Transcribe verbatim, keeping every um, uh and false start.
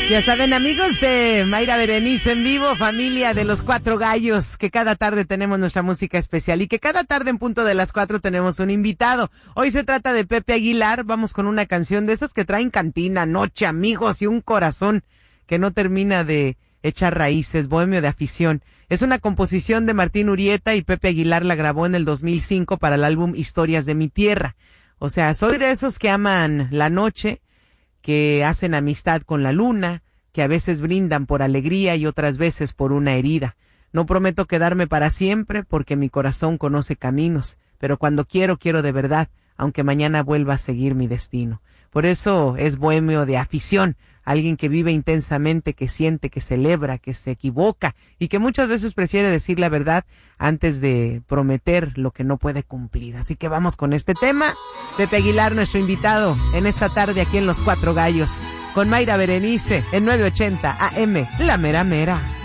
Ya saben, amigos de Mayra Berenice en vivo, familia de los Cuatro Gallos, que cada tarde tenemos nuestra música especial y que cada tarde en punto de las cuatro tenemos un invitado. Hoy se trata de Pepe Aguilar. Vamos con una canción de esas que traen cantina, noche, amigos y un corazón que no termina de echar raíces, bohemio de afición. Es una composición de Martín Urieta y Pepe Aguilar la grabó en el dos mil cinco para el álbum Historias de mi Tierra. O sea, soy de esos que aman la noche, que hacen amistad con la luna, que a veces brindan por alegría y otras veces por una herida. No prometo quedarme para siempre porque mi corazón conoce caminos, pero cuando quiero, quiero de verdad, aunque mañana vuelva a seguir mi destino. Por eso es bohemio de afición, alguien que vive intensamente, que siente, que celebra, que se equivoca y que muchas veces prefiere decir la verdad antes de prometer lo que no puede cumplir. Así que vamos con este tema. Pepe Aguilar, nuestro invitado en esta tarde aquí en Los Cuatro Gallos, con Mayra Berenice en nueve ochenta A M, La Mera Mera.